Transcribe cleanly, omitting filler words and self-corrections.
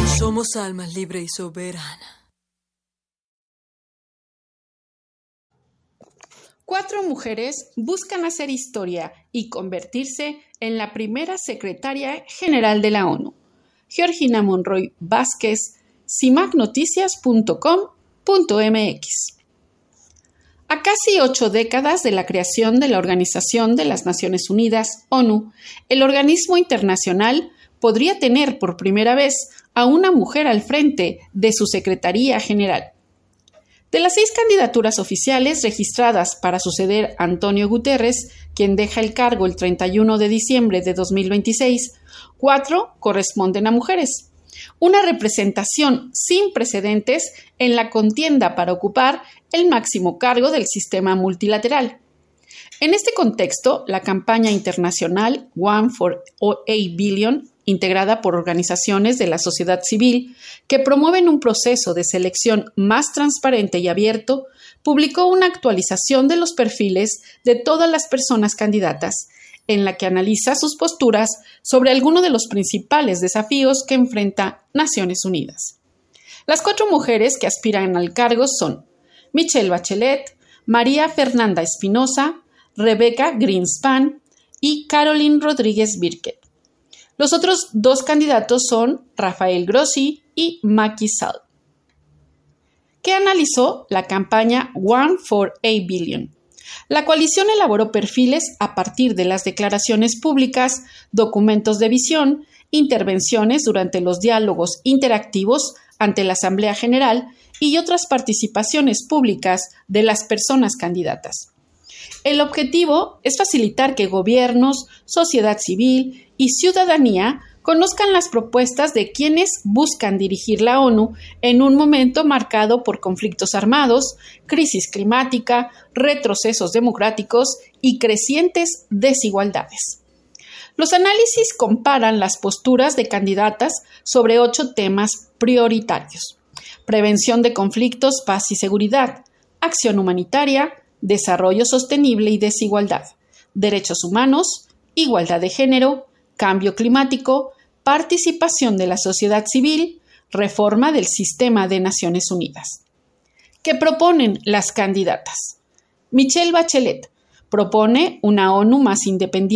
Somos almas libre y soberana. 4 mujeres buscan hacer historia y convertirse en la primera secretaria general de la ONU. Georgina Monroy Vázquez, cimacnoticias.com.mx. A casi 8 décadas de la creación de la Organización de las Naciones Unidas, ONU, el organismo internacional podría tener por primera vez a una mujer al frente de su Secretaría General. De las 6 candidaturas oficiales registradas para suceder a Antonio Guterres, quien deja el cargo el 31 de diciembre de 2026, 4 corresponden a mujeres. Una representación sin precedentes en la contienda para ocupar el máximo cargo del sistema multilateral. En este contexto, la campaña internacional One for 8 Billion, integrada por organizaciones de la sociedad civil que promueven un proceso de selección más transparente y abierto, publicó una actualización de los perfiles de todas las personas candidatas, en la que analiza sus posturas sobre algunos de los principales desafíos que enfrenta Naciones Unidas. Las 4 mujeres que aspiran al cargo son Michelle Bachelet, María Fernanda Espinosa, Rebecca Greenspan y Caroline Rodríguez Birkett. Los otros 2 candidatos son Rafael Grossi y Macky Sall. ¿Qué analizó la campaña One for 8 Billion? La coalición elaboró perfiles a partir de las declaraciones públicas, documentos de visión, intervenciones durante los diálogos interactivos ante la Asamblea General y otras participaciones públicas de las personas candidatas. El objetivo es facilitar que gobiernos, sociedad civil y ciudadanía conozcan las propuestas de quienes buscan dirigir la ONU en un momento marcado por conflictos armados, crisis climática, retrocesos democráticos y crecientes desigualdades. Los análisis comparan las posturas de candidatas sobre 8 temas prioritarios: prevención de conflictos, paz y seguridad, acción humanitaria, desarrollo sostenible y desigualdad, derechos humanos, igualdad de género, cambio climático, participación de la sociedad civil, reforma del sistema de Naciones Unidas. ¿Qué proponen las candidatas? Michelle Bachelet propone una ONU más independiente